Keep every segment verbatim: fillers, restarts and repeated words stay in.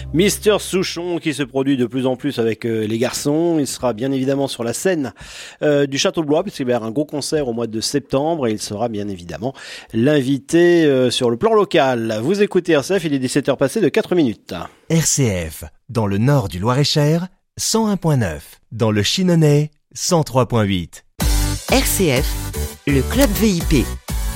Mister Souchon qui se produit de plus en plus avec euh, les garçons. Il sera bien évidemment sur la scène euh, du Château de Blois puisqu'il va y avoir un gros concert au mois de septembre et il sera bien évidemment l'invité euh, sur le plan local. Vous écoutez R C F, il est dix-sept heures passées de quatre minutes. R C F, dans le nord du Loir-et-Cher, cent un virgule neuf. Dans le Chinonais, cent trois virgule huit. R C F, le club V I P.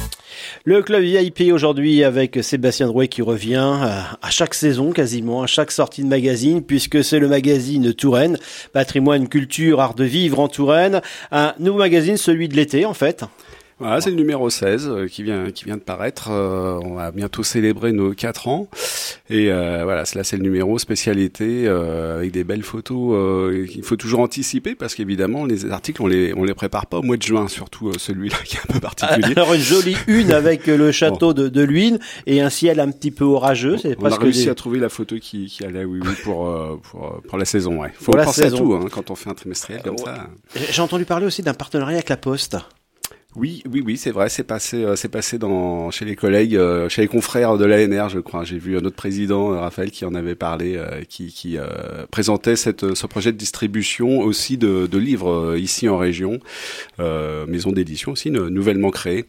Le club V I P aujourd'hui avec Sébastien Drouet qui revient à chaque saison quasiment, à chaque sortie de magazine puisque c'est le magazine Touraine, patrimoine, culture, art de vivre en Touraine. Un nouveau magazine, celui de l'été en fait. Voilà, c'est le numéro seize euh, qui vient qui vient de paraître. Euh, on va bientôt célébrer nos quatre ans. Et euh, voilà, là c'est le numéro spécialité euh, avec des belles photos. Euh, il faut toujours anticiper parce qu'évidemment les articles on les on les prépare pas au mois de juin, surtout euh, celui-là qui est un peu particulier. Alors une jolie une avec le château bon. de, de Luynes et un ciel un petit peu orageux. C'est on a réussi des... à trouver la photo qui qui allait oui oui pour euh, pour pour la saison. Ouais. Faut pour penser saison. à tout hein, quand on fait un trimestriel comme euh, ça. J'ai entendu parler aussi d'un partenariat avec la Poste. Oui, oui, oui, c'est vrai, c'est passé, euh, c'est passé dans chez les collègues, euh, chez les confrères de l'A N R, je crois. J'ai vu notre président euh, Raphaël qui en avait parlé, euh, qui, qui euh, présentait cette, ce projet de distribution aussi de, de livres euh, ici en région, euh, maison d'édition aussi ne, nouvellement créée,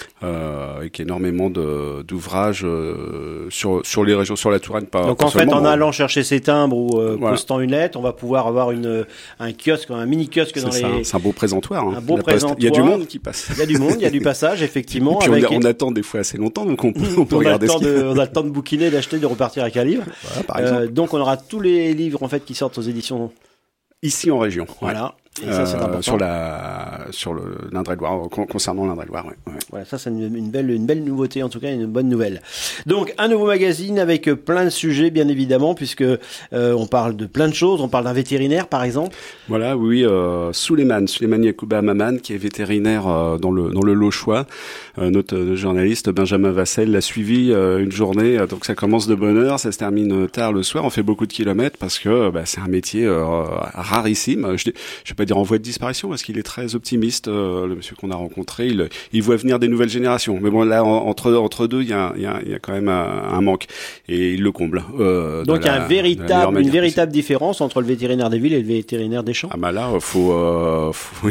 euh, avec énormément de, d'ouvrages euh, sur sur les régions, sur la Touraine. Pas, Donc pas en fait, en bon. allant chercher ses timbres ou euh, voilà. postant une lettre, on va pouvoir avoir une un kiosque, un mini kiosque dans c'est les. Ça, c'est un beau présentoir. Hein, un beau présentoir. Il y a du monde qui passe. Il y a du monde, il y a du passage, effectivement. Et puis avec... on, on attend des fois assez longtemps, donc on peut, on peut on regarder a ce qu'il y a. de, On a le temps de bouquiner, d'acheter, de repartir avec un livre. Voilà, par exemple. Euh, donc on aura tous les livres en fait qui sortent aux éditions. Ici en région. Voilà. Ouais. Et ça, c'est important. Euh, sur la, sur le l'Indre-et-Loire, concernant l'Indre-et-Loire, ouais, ouais. Voilà, ça, c'est une, une belle, une belle nouveauté, en tout cas, une bonne nouvelle. Donc, un nouveau magazine avec plein de sujets, bien évidemment, puisque, euh, on parle de plein de choses. On parle d'un vétérinaire, par exemple. Voilà, oui, euh, Souleymane, Souleymane Yacouba Maman, qui est vétérinaire, euh, dans le, dans le Lochois. Euh, notre, notre journaliste, Benjamin Vassel, l'a suivi, euh, une journée. Euh, donc, ça commence de bonne heure, ça se termine tard le soir. On fait beaucoup de kilomètres parce que, bah, c'est un métier, euh, rarissime. Je, je vais pas dire en voie de disparition parce qu'il est très optimiste, euh, le monsieur qu'on a rencontré, il, il voit venir des nouvelles générations, mais bon là en, entre entre deux il y a il y a il y a quand même un, un manque et il le comble. Euh, Donc il y a un véritable une véritable possible. différence entre le vétérinaire des villes et le vétérinaire des champs. Ah bah là faut, euh, faut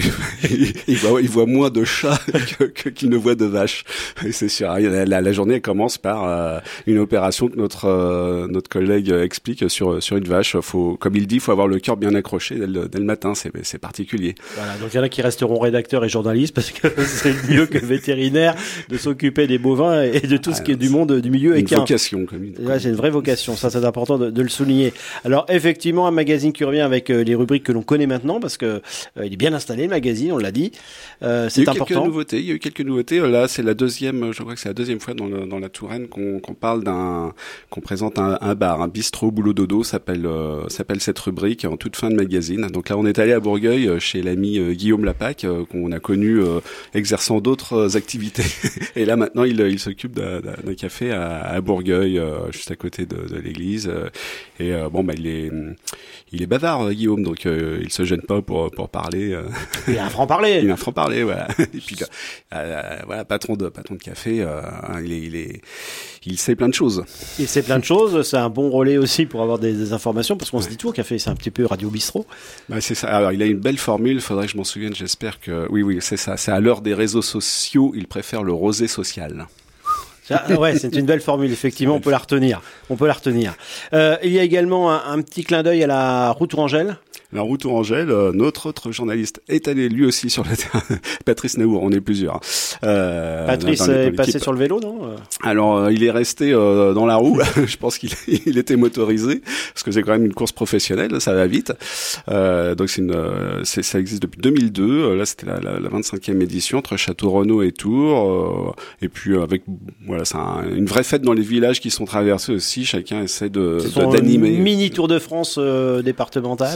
il voit il voit moins de chats que, que, qu'il ne voit de vaches, et c'est sûr. La, la, la journée elle commence par euh, une opération que notre euh, notre collègue explique sur sur une vache. Faut, comme il dit, faut avoir le cœur bien accroché dès le, dès le matin. C'est c'est particulier. Voilà, donc il y en a qui resteront rédacteurs et journalistes parce que c'est mieux que vétérinaire de s'occuper des bovins et de tout ah, ce qui est du monde du milieu. Une et vocation, un... comme il ouais, c'est une vraie vocation, ça c'est important de, de le souligner. Alors effectivement, un magazine qui revient avec euh, les rubriques que l'on connaît maintenant parce que euh, il est bien installé le magazine, on l'a dit. Euh, c'est il y a eu important. Quelques nouveautés, il y a eu quelques nouveautés. Là, c'est la deuxième, je crois que c'est la deuxième fois dans, le, dans la Touraine qu'on, qu'on parle d'un, qu'on présente un, un bar, un bistrot boulot dodo, s'appelle euh, s'appelle cette rubrique en toute fin de magazine. Donc là, on est allé à Bourgueil chez l'ami euh, Guillaume Lapac, euh, qu'on a connu euh, exerçant d'autres euh, activités. Et là maintenant, il, il s'occupe d'un, d'un café à, à Bourgueil, euh, juste à côté de, de l'église. Euh, et euh, bon, bah il est, il est bavard, Guillaume, donc euh, il se gêne pas pour pour parler. Euh. Il a un franc parler. Il a un franc parler, voilà. Et puis euh, voilà, patron de patron de café, euh, il est, il est, il sait plein de choses. Il sait plein de choses. C'est un bon relais aussi pour avoir des, des informations, parce qu'on se dit tout au café, c'est un petit peu radio bistrot. Bah c'est ça. Alors il a une belle formule. Faudrait que je m'en souvienne. J'espère que oui, oui, c'est ça. C'est à l'heure des réseaux sociaux, il préfère le rosé social. Ça, ouais, c'est une belle formule, effectivement, on peut la retenir. On peut la retenir. Euh, il y a également un, un petit clin d'œil à la route Tourangelle. La route Tourangelle, euh, notre autre journaliste est allé lui aussi sur le terrain. Patrice Naour, on est plusieurs. Euh, Patrice dans, dans est passé sur le vélo, non? Alors, euh, il est resté euh, dans la roue. Je pense qu'il il était motorisé parce que c'est quand même une course professionnelle, ça va vite. Euh, donc c'est une, c'est, ça existe depuis deux mille deux. Là, c'était la, la, la vingt-cinquième édition entre Château-Renaud et Tours. Euh, et puis avec, voilà, c'est un, une vraie fête dans les villages qui sont traversés aussi. Chacun essaie de, de d'animer. Mini Tour de France euh, départemental. C'est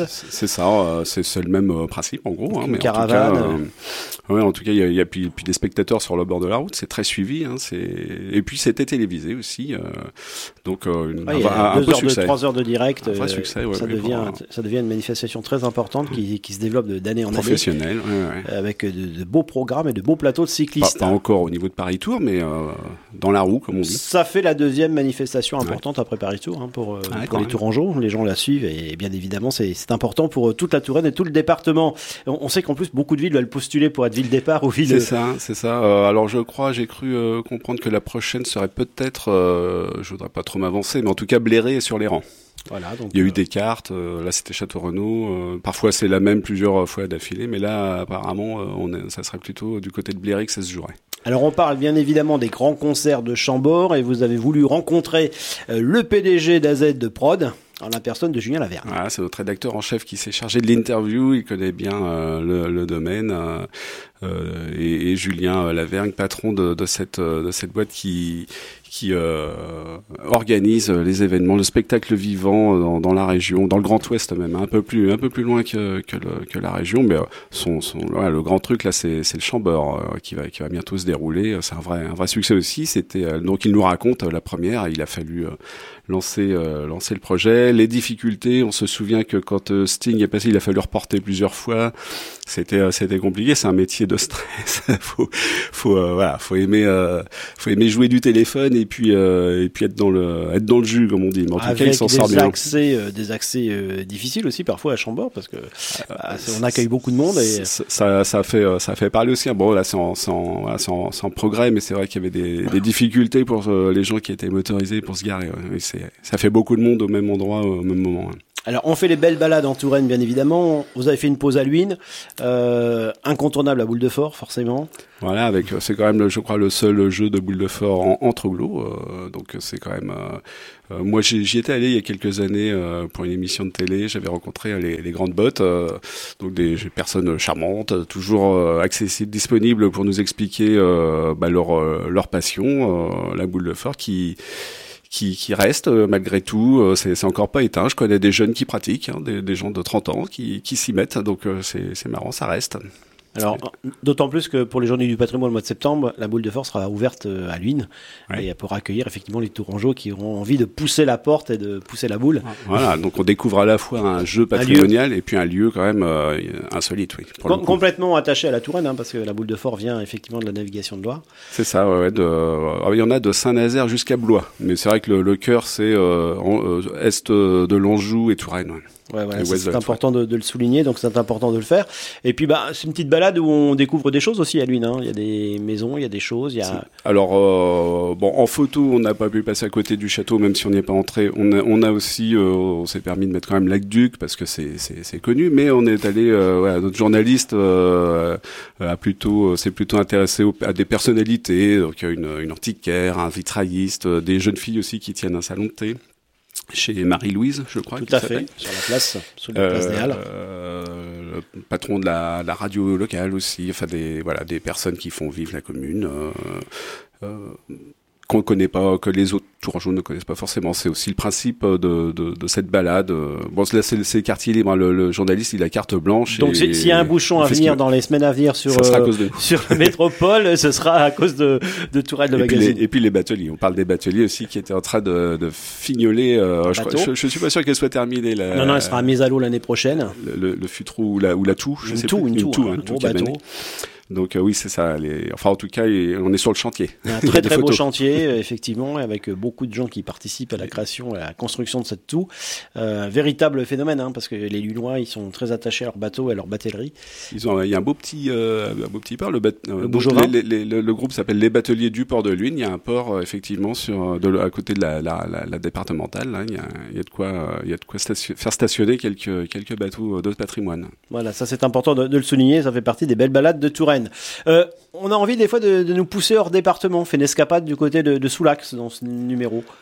c'est ça, euh, c'est, c'est le même euh, principe en gros. Hein, une mais caravane. En tout cas, euh, ouais, en tout cas, il y a, y a puis, puis des spectateurs sur le bord de la route, c'est très suivi. Hein, c'est et puis c'était télévisé aussi, euh, donc euh, une, ouais, un, un, deux un peu heures succès. de trois heures de direct. Un vrai euh, succès, ouais, ça ouais, devient pour, ça devient une manifestation très importante qui, qui se développe de, d'année en année. Professionnel, ouais, ouais. Avec de, de beaux programmes et de beaux plateaux de cyclistes. Pas, pas encore au niveau de Paris Tour, mais euh, dans la roue, comme on dit. Ça fait la deuxième manifestation importante ouais. après Paris Tour hein, pour, euh, ouais, pour les Tourangeaux. Les gens la suivent et bien évidemment c'est, c'est important pour euh, toute la Touraine et tout le département. On, on sait qu'en plus beaucoup de villes veulent postuler pour être ville départ ou ville. C'est ça, c'est ça. Euh, alors je crois, j'ai cru euh, comprendre que la prochaine serait peut-être, euh, je voudrais pas trop m'avancer, mais en tout cas Bléré est sur les rangs. Voilà, donc, il y a euh... eu des cartes, euh, là c'était Château Renaud, euh, parfois c'est la même plusieurs fois d'affilée, mais là apparemment euh, on est, ça serait plutôt du côté de Bléré que ça se jouerait. Alors on parle bien évidemment des grands concerts de Chambord et vous avez voulu rencontrer euh, le P D G d'A Z de Prod. En la personne de Julien Lavergne. Voilà, c'est notre rédacteur en chef qui s'est chargé de l'interview. Il connaît bien euh, le, le domaine euh, euh, et, et Julien Lavergne, patron de, de cette de cette boîte qui qui euh, organise les événements, le spectacle vivant dans, dans la région, dans le Grand Ouest même, un peu plus un peu plus loin que que, le, que la région. Mais son, son ouais, le grand truc là, c'est c'est le Chambord euh, qui va qui va bientôt se dérouler. C'est un vrai un vrai succès aussi. C'était euh, donc il nous raconte euh, la première. Il a fallu euh, lancer euh, lancer le projet. Les difficultés, on se souvient que quand euh, Sting est passé, il a fallu reporter plusieurs fois. C'était euh, c'était compliqué. C'est un métier de stress. faut faut euh, voilà, faut aimer euh, faut aimer jouer du téléphone et puis euh, et puis être dans le être dans le jus comme on dit. Mais en tout Avec cas, il s'en sort bien. Accès, euh, des accès euh, difficiles aussi parfois à Chambord parce que euh, on accueille beaucoup de monde et ça ça, ça fait ça fait parler aussi. Bon là c'est en c'est en, voilà, c'est en, c'est en progrès, mais c'est vrai qu'il y avait des, des difficultés pour euh, les gens qui étaient motorisés pour se garer. Ouais. C'est ça fait beaucoup de monde au même endroit au même moment. Hein. Alors, on fait les belles balades en Touraine, bien évidemment. Vous avez fait une pause à Luynes, euh, incontournable à Boule de Fort, forcément. Voilà, avec c'est quand même, je crois, le seul jeu de Boule de Fort en, en troglo. Euh, donc c'est quand même. Euh, euh, moi, j'y, j'y étais allé il y a quelques années euh, pour une émission de télé. J'avais rencontré les, les grandes bottes, euh, donc des personnes charmantes, toujours euh, accessibles, disponibles pour nous expliquer euh, bah, leur euh, leur passion, euh, la Boule de Fort, qui qui, qui reste euh, malgré tout, euh, c'est, c'est encore pas éteint. Je connais des jeunes qui pratiquent, hein, des, des gens de trente ans qui, qui s'y mettent, donc euh, c'est, c'est marrant, ça reste. Alors, d'autant plus que pour les Journées du Patrimoine, le mois de septembre, la Boule de Fort sera ouverte à Luynes ouais. et pour accueillir effectivement les Tourangeaux qui auront envie de pousser la porte et de pousser la boule. Voilà, donc on découvre à la fois un jeu patrimonial un et puis un lieu quand même euh, insolite, oui. Pour Com- complètement attaché à la Touraine, hein, parce que la Boule de Fort vient effectivement de la navigation de Loire. C'est ça, ouais. ouais de, alors, il y en a de Saint-Nazaire jusqu'à Blois, mais c'est vrai que le, le cœur c'est euh, en, euh, est de l'Anjou et Touraine. Ouais. Ouais, voilà, c'est, c'est important de, de le souligner, donc c'est important de le faire. Et puis, bah, c'est une petite balade où on découvre des choses aussi à Luynes. Hein. Il y a des maisons, il y a des choses. Il y a... C'est... Alors, euh, bon, en photo, on n'a pas pu passer à côté du château, même si on n'y est pas entré. On a, on a aussi, euh, on s'est permis de mettre quand même Lac-Duc parce que c'est, c'est, c'est connu, mais on est allé, euh, voilà, notre journaliste euh, a plutôt, s'est plutôt intéressé au, à des personnalités, donc une, une antiquaire, un vitrailliste, des jeunes filles aussi qui tiennent un salon de thé. Chez Marie-Louise, je crois. Tout à fait, sur la place, sous la euh, place des Halles. Euh, le patron de la, la radio locale aussi, enfin des voilà des personnes qui font vivre la commune. Euh, euh, qu'on ne connaît pas, que les autres Tourangeaux ne connaissent pas forcément. C'est aussi le principe de, de, de cette balade. Bon, là, c'est, c'est quartier libre. Le, le journaliste, il a carte blanche. Donc, et, s'il y a un bouchon à venir dans les semaines à venir sur, euh, sur la métropole, ce sera à cause de, de Touraine le magazine. Les, et puis les bateliers. On parle des bateliers aussi qui étaient en train de, de fignoler. Euh, je, je, je suis pas sûr qu'elle soit terminée. La, non, non, elle sera mise à l'eau l'année prochaine. Le, le, le Futrou ou la, ou la Toux. Je une sais toux, plus. Une toux, toux, un, un gros bateau. Donc euh, oui, c'est ça. Les... Enfin, en tout cas, on est sur le chantier. Il y a un très très beau chantier, effectivement, avec beaucoup de gens qui participent à la création et à la construction de cette toux. Euh, un véritable phénomène, hein, parce que les Lunois, ils sont très attachés à leur bateau et à leur batellerie. Ils ont, il y a un beau petit, euh, un beau petit port. Le, bat... le, donc, les, les, les, le groupe s'appelle les Bateliers du port de Luynes. Il y a un port euh, effectivement sur, de, à côté de la, la, la, la départementale. Là. Il y a, il y a de quoi, euh, il y a de quoi station... faire stationner quelques, quelques bateaux de patrimoine. Voilà, ça c'est important de, de le souligner. Ça fait partie des belles balades de Touraine. Euh, on a envie des fois de, de nous pousser hors département. On fait une escapade du côté de, de Soulax dans ce numéro.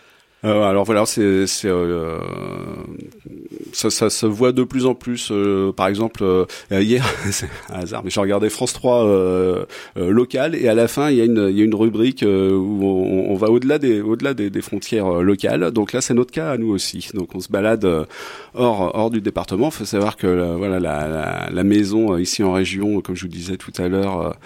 Euh, alors voilà, c'est, c'est euh, ça, ça se voit de plus en plus. Euh, par exemple, euh, hier, c'est un hasard, mais j'ai regardé France trois euh, euh, local, et à la fin, il y a une, il y a une rubrique euh, où on, on va au-delà des, au-delà des, des frontières euh, locales. Donc là, c'est notre cas à nous aussi. Donc on se balade euh, hors, hors du département. Il faut savoir que euh, voilà, la, la, la maison euh, ici en région, comme je vous disais tout à l'heure, euh,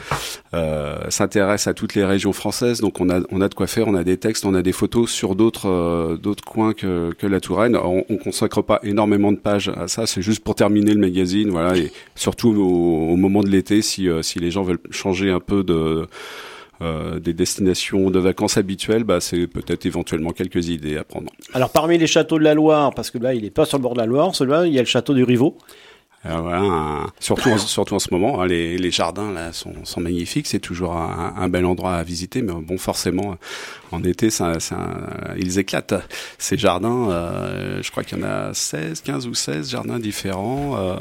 euh, s'intéresse à toutes les régions françaises. Donc on a, on a de quoi faire. On a des textes, on a des photos sur d'autres, euh, d'autres coins que, que la Touraine. On, on consacre pas énormément de pages à ça. C'est juste pour terminer le magazine, voilà. Et surtout au, au moment de l'été, si, euh, si les gens veulent changer un peu de Euh, des destinations de vacances habituelles, bah, c'est peut-être éventuellement quelques idées à prendre. Alors parmi les châteaux de la Loire, parce que là il est pas sur le bord de la Loire, celui-là il y a le château du Rivaux. Alors voilà, un, surtout en, surtout en ce moment, hein, les, les jardins là sont, sont magnifiques, c'est toujours un, un bel endroit à visiter, mais bon forcément en été ça, ça, ils éclatent ces jardins. Euh, je crois qu'il y en a seize, quinze ou seize jardins différents. Euh,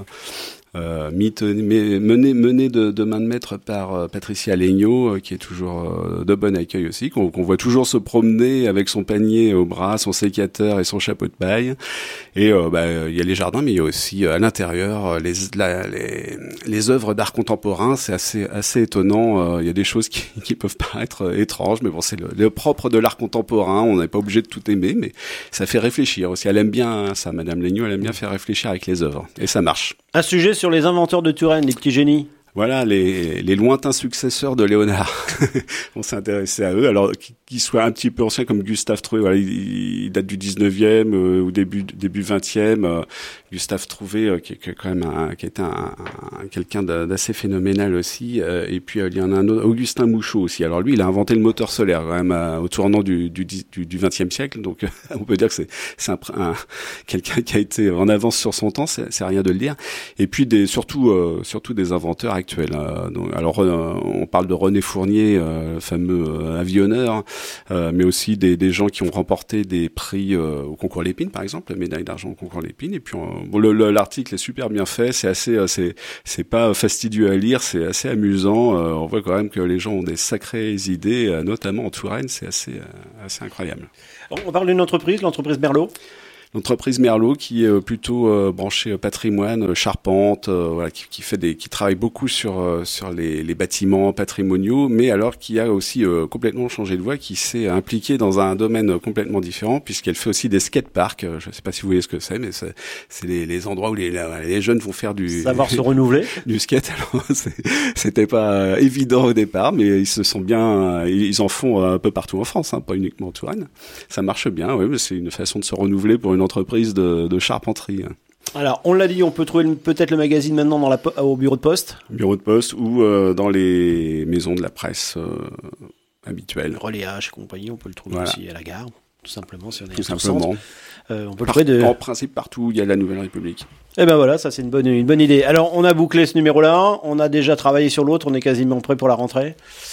Euh, mené, mené de, de main de maître par euh, Patricia Legnaud, euh, qui est toujours euh, de bon accueil aussi, qu'on, qu'on voit toujours se promener avec son panier au bras, son sécateur et son chapeau de paille. Et euh, bah, il y a les jardins, mais il y a aussi euh, à l'intérieur les, la, les, les œuvres d'art contemporain. C'est assez, assez étonnant. Il euh, y a des choses qui, qui peuvent paraître étranges, mais bon, c'est le, le propre de l'art contemporain. On n'est pas obligé de tout aimer, mais ça fait réfléchir aussi. Elle aime bien ça, Madame Legnaud, elle aime bien faire réfléchir avec les œuvres, et ça marche. Un sujet sur les inventeurs de Touraine, les petits génies. Voilà, les, les lointains successeurs de Léonard. On s'est intéressé à eux. Alors, qu'ils soient un petit peu anciens comme Gustave Trouvé, voilà, il, il date du dix-neuvième euh, ou début début vingtième. Euh, Gustave Trouvé, euh, qui est quand même un, qui était un, un, quelqu'un d'assez phénoménal aussi. Euh, et puis euh, il y en a un autre, Augustin Mouchot aussi. Alors lui, il a inventé le moteur solaire quand même euh, au tournant du du du, du vingtième siècle. Donc euh, on peut dire que c'est c'est un, un quelqu'un qui a été en avance sur son temps. C'est, c'est rien de le dire. Et puis des surtout euh, surtout des inventeurs actuels. Euh, donc, alors euh, on parle de René Fournier, euh, le fameux euh, avionneur, euh, mais aussi des des gens qui ont remporté des prix euh, au concours Lépine, par exemple, la médaille d'argent au concours Lépine. Et puis on, bon, le, le, l'article est super bien fait, c'est assez, c'est, c'est pas fastidieux à lire, c'est assez amusant. Euh, on voit quand même que les gens ont des sacrées idées, euh, notamment en Touraine, c'est assez, euh, assez incroyable. On parle d'une entreprise, l'entreprise Merlot. L'entreprise Merlot, qui est plutôt euh, branchée patrimoine, charpente, euh, voilà, qui, qui fait des, qui travaille beaucoup sur euh, sur les, les bâtiments patrimoniaux, mais alors qui a aussi euh, complètement changé de voie, qui s'est impliquée dans un domaine complètement différent, puisqu'elle fait aussi des skateparks. Je ne sais pas si vous voyez ce que c'est, mais c'est, c'est les, les endroits où les, les jeunes vont faire du savoir se renouveler, du skate. Alors c'est, c'était pas évident au départ, mais ils se sont bien, ils en font un peu partout en France, hein, pas uniquement en Touraine. Ça marche bien, oui, mais c'est une façon de se renouveler pour une entreprise de, de charpenterie. Alors, on l'a dit, on peut trouver le, peut-être le magazine maintenant dans la, au bureau de poste. Bureau de poste ou euh, dans les maisons de la presse euh, habituelles. Le Relais H et compagnie, on peut le trouver voilà. aussi à la gare, tout simplement, si on est tout simplement. Euh, on peut Par, le trouver de... En principe, partout où il y a la Nouvelle République. Eh ben voilà, ça c'est une bonne, une bonne idée. Alors, on a bouclé ce numéro-là, on a déjà travaillé sur l'autre, on est quasiment prêt pour la rentrée.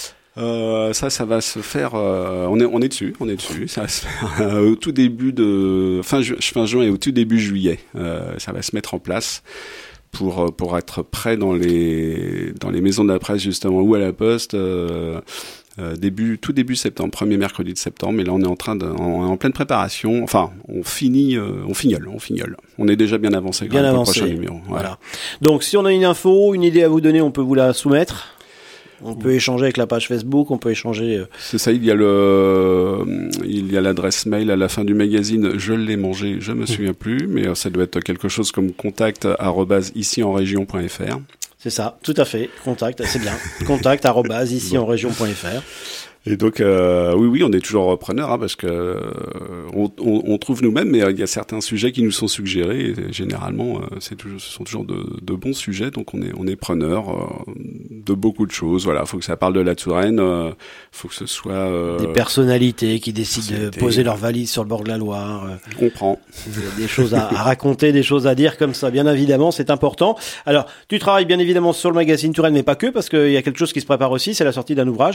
Euh, ça, ça va se faire. Euh, on est, on est dessus, on est dessus. Ça va se faire euh, au tout début de fin, ju- fin juin et au tout début juillet. Euh, ça va se mettre en place pour pour être prêt dans les dans les maisons de la presse justement ou à la poste. Euh, euh, début, tout début septembre, premier mercredi de septembre. Mais là, on est en train de, en, en pleine préparation. Enfin, on finit, euh, on fignole, on fignole. On est déjà bien avancé. Bien avancé. Pour le prochain numéro. Voilà. voilà. Donc, si on a une info, une idée à vous donner, on peut vous la soumettre. On peut échanger avec la page Facebook, on peut échanger... Euh... C'est ça, il y a le, il y a l'adresse mail à la fin du magazine, je l'ai mangé, je me souviens plus, mais ça doit être quelque chose comme contact arobase ici en région point f r. C'est ça, tout à fait, contact, c'est bien, contact arobase ici en région point f r. Et donc, euh, oui, oui, on est toujours repreneur, hein, parce que euh, on, on, on trouve nous-mêmes, mais il y a certains sujets qui nous sont suggérés. Et généralement, euh, c'est toujours, ce sont toujours de, de bons sujets, donc on est, on est preneur euh, de beaucoup de choses. Voilà, faut que ça parle de la Touraine, euh, faut que ce soit euh, des personnalités qui décident de poser leur valise sur le bord de la Loire. Euh, on comprend. Il y a des choses à, à raconter, des choses à dire comme ça. Bien évidemment, c'est important. Alors, tu travailles bien évidemment sur le magazine Touraine, mais pas que, parce qu'il y a quelque chose qui se prépare aussi. C'est la sortie d'un ouvrage.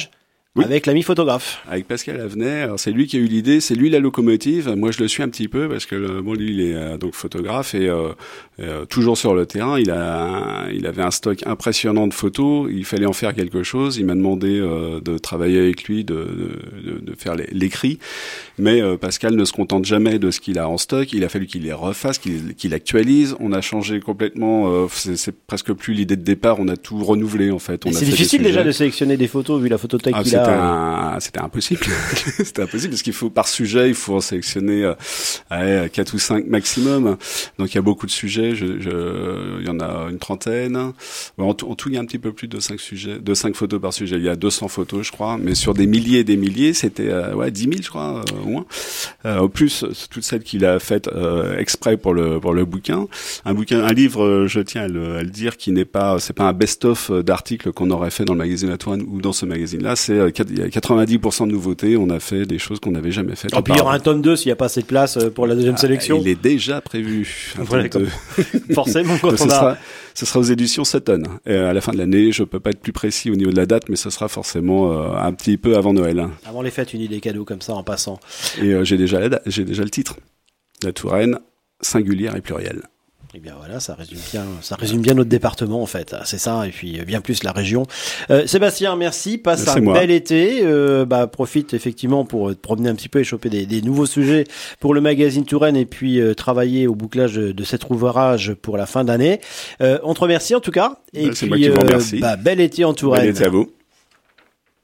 Oui. Avec l'ami photographe. Avec Pascal Avenay. Alors c'est lui qui a eu l'idée, c'est lui la locomotive. Moi je le suis un petit peu parce que bon lui il est euh, donc photographe et euh, euh, toujours sur le terrain. Il a un, il avait un stock impressionnant de photos. Il fallait en faire quelque chose. Il m'a demandé euh, de travailler avec lui, de, de, de faire l'écrit. Mais euh, Pascal ne se contente jamais de ce qu'il a en stock. Il a fallu qu'il les refasse, qu'il qu'il actualise. On a changé complètement. Euh, c'est, c'est presque plus l'idée de départ. On a tout renouvelé en fait. On et a c'est fait difficile déjà de sélectionner des photos vu la photothèque ah, qu'il a. C'était, un, c'était impossible. C'était impossible parce qu'il faut par sujet, il faut en sélectionner euh, quatre ou cinq maximum. Donc il y a beaucoup de sujets. Je, je, il y en a une trentaine. Bon, en, tout, en tout, il y a un petit peu plus de cinq sujets, de cinq photos par sujet. Il y a deux cents photos, je crois. Mais sur des milliers et des milliers, c'était euh, ouais dix mille, je crois, euh, au moins. Euh, au plus toutes celles qu'il a faites euh, exprès pour le pour le bouquin. Un bouquin, un livre, euh, je tiens à le, à le dire, qui n'est pas, c'est pas un best-of d'articles qu'on aurait fait dans le magazine La Touraine ou dans ce magazine-là. C'est il y a quatre-vingt-dix pour cent de nouveautés. On a fait des choses qu'on n'avait jamais faites. Et puis il y aura un tome deux s'il n'y a pas assez de place pour la deuxième ah, sélection. Il est déjà prévu. Voilà, comme... Forcément, quand ce on a... sera, ce sera aux éditions Sutton. Et à la fin de l'année, je peux pas être plus précis au niveau de la date, mais ce sera forcément euh, un petit peu avant Noël. Avant les fêtes, une idée cadeau comme ça en passant. Et euh, j'ai déjà la date, j'ai déjà le titre. La Touraine, singulière et plurielle. Eh bien voilà, ça résume bien, ça résume bien notre département en fait. C'est ça, et puis bien plus la région. Euh, Sébastien, merci. Passe c'est un moi. bel été. Euh, bah profite effectivement pour te promener un petit peu et choper des, des nouveaux sujets pour le magazine Touraine et puis euh, travailler au bouclage de, de cet ouvrage pour la fin d'année. Euh, on te remercie en tout cas. Et bah, puis c'est moi qui vous remercie. Euh, bah, bel été en Touraine. Bel été à vous.